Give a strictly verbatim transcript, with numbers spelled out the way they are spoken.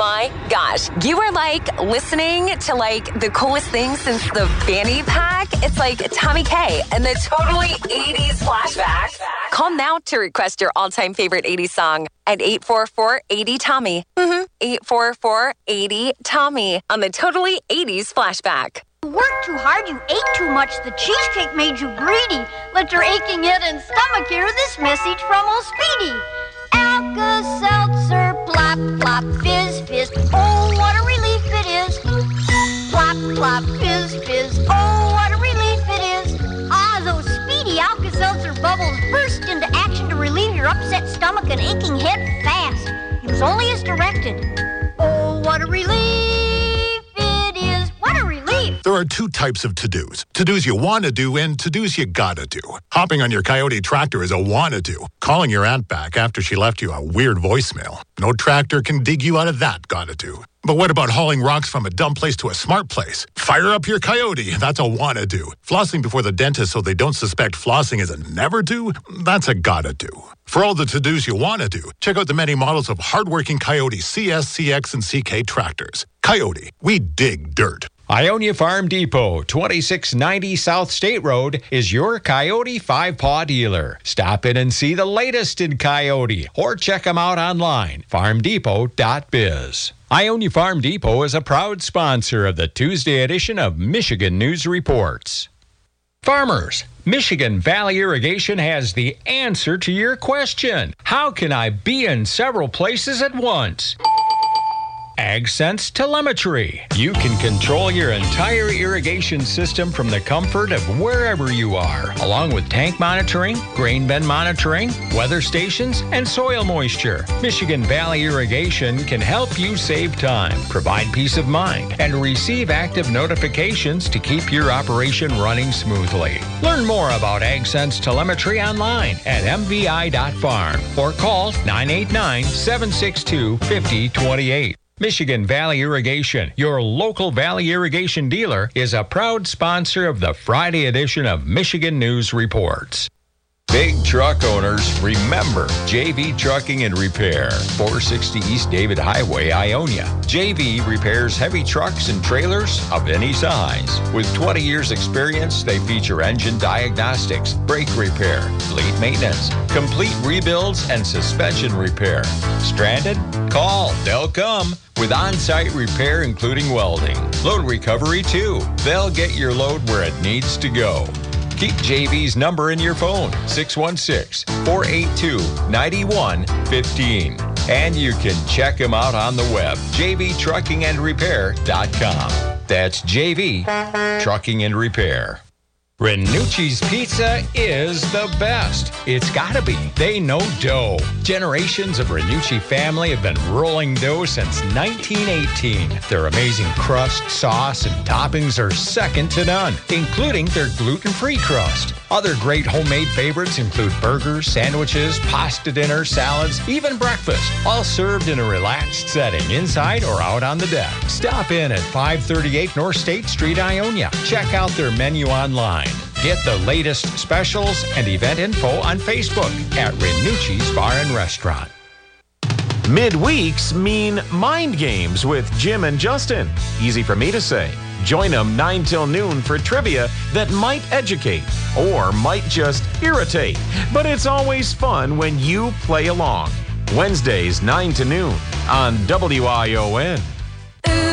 my gosh. You are like listening to like the coolest thing since the fanny pack. It's like Tommy K and the totally eighties flashback. Call now to request your all-time favorite eighties song at eight four four, eight zero, Tommy. Mm-hmm. eight four four, eight zero, Tommy on the totally eighties flashback. You worked too hard, you ate too much, the cheesecake made you greedy. Let your aching head and stomach hear this message from old Speedy. Alka-Seltzer, plop, plop, fizz, fizz, oh, what a relief it is. Plop, plop, fizz, fizz, oh, what a relief it is. Ah, those speedy Alka-Seltzer bubbles burst into action to relieve your upset stomach and aching head fast. Use only as directed. Oh, what a relief it is. What a relief. There are two types of to-dos. To-dos you want to do and to-dos you gotta do. Hopping on your Coyote tractor is a wanna do. Calling your aunt back after she left you a weird voicemail. No tractor can dig you out of that gotta do. But what about hauling rocks from a dumb place to a smart place? Fire up your Coyote. That's a wanna do. Flossing before the dentist so they don't suspect flossing is a never do? That's a gotta do. For all the to-dos you want to do, check out the many models of hardworking Coyote C S, C X, and C K tractors. Coyote, we dig dirt. Ionia Farm Depot, twenty-six ninety South State Road, is your Coyote five-paw dealer. Stop in and see the latest in Coyote, or check them out online, farm depot dot biz. Ionia Farm Depot is a proud sponsor of the Tuesday edition of Michigan News Reports. Farmers, Michigan Valley Irrigation has the answer to your question. How can I be in several places at once? AgSense Telemetry. You can control your entire irrigation system from the comfort of wherever you are, along with tank monitoring, grain bin monitoring, weather stations, and soil moisture. Michigan Valley Irrigation can help you save time, provide peace of mind, and receive active notifications to keep your operation running smoothly. Learn more about AgSense Telemetry online at m v i dot farm or call nine eight nine, seven six two, five zero two eight. Michigan Valley Irrigation, your local Valley Irrigation dealer, is a proud sponsor of the Friday edition of Michigan News Reports. Big truck owners, remember J V Trucking and Repair, four sixty East David Highway, Ionia. J V repairs heavy trucks and trailers of any size. With twenty years experience, they feature engine diagnostics, brake repair, fleet maintenance, complete rebuilds, and suspension repair. Stranded? Call, they'll come. With on-site repair including welding. Load recovery too. They'll get your load where it needs to go. Keep J V's number in your phone, six one six, four eight two, nine one one five. And you can check them out on the web, j v trucking and repair dot com. That's J V Trucking and Repair. Renucci's Pizza is the best. It's gotta be. They know dough. Generations of Renucci family have been rolling dough since nineteen eighteen. Their amazing crust, sauce, and toppings are second to none, including their gluten-free crust. Other great homemade favorites include burgers, sandwiches, pasta dinner, salads, even breakfast, all served in a relaxed setting inside or out on the deck. Stop in at five thirty-eight North State Street, Ionia. Check out their menu online. Get the latest specials and event info on Facebook at Renucci's Bar and Restaurant. Midweeks mean mind games with Jim and Justin. Easy for me to say. Join them nine till noon for trivia that might educate or might just irritate. But it's always fun when you play along. Wednesdays nine to noon on W I O N.